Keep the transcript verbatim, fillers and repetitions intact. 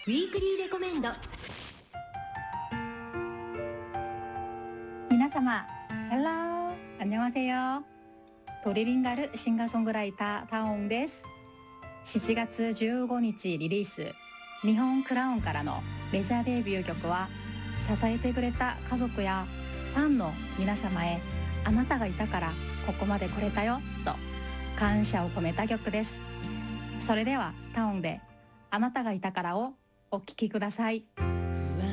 ウィークリーレコメンド。 皆様 Hello! 안녕하세요.トリリンガルシンガーソングライタータオンです。しちがつじゅうごにちリリース、日本クラウンからのメジャーデビュー曲は、支えてくれた家族やファンの皆様へ、あなたがいたからここまで来れたよと感謝を込めた曲です。それではタオンであなたがいたからをお聴きください。